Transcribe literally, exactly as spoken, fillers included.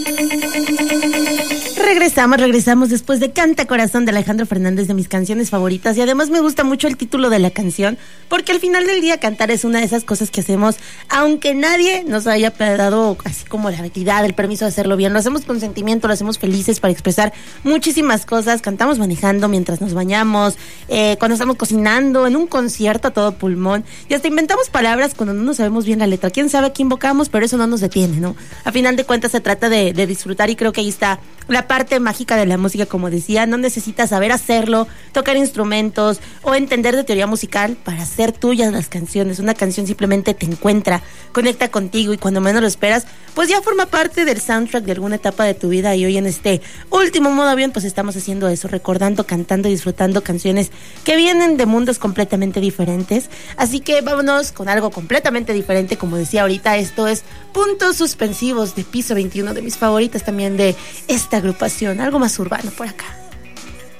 Regresamos, regresamos después de Canta Corazón de Alejandro Fernández, de mis canciones favoritas, y además me gusta mucho el título de la canción, porque al final del día cantar es una de esas cosas que hacemos aunque nadie nos haya dado así como la habilidad, el permiso de hacerlo bien. Lo hacemos con sentimiento, lo hacemos felices para expresar muchísimas cosas. Cantamos manejando, mientras nos bañamos, eh, cuando estamos cocinando, en un concierto a todo pulmón, y hasta inventamos palabras cuando no nos sabemos bien la letra. Quién sabe a qué invocamos, pero eso no nos detiene, ¿no? A final de cuentas se trata de, de disfrutar, y creo que ahí está la parte mágica de la música. Como decía, no necesitas saber hacerlo, tocar instrumentos o entender de teoría musical para hacer tuyas las canciones. Una canción simplemente te encuentra, conecta contigo, y cuando menos lo esperas, pues ya forma parte del soundtrack de alguna etapa de tu vida. Y hoy en este último modo avión, pues estamos haciendo eso, recordando, cantando y disfrutando canciones que vienen de mundos completamente diferentes. Así que vámonos con algo completamente diferente. Como decía ahorita, esto es Puntos Suspensivos de Piso veintiuno, de mis favoritas también de esta agrupación, algo más urbano por acá.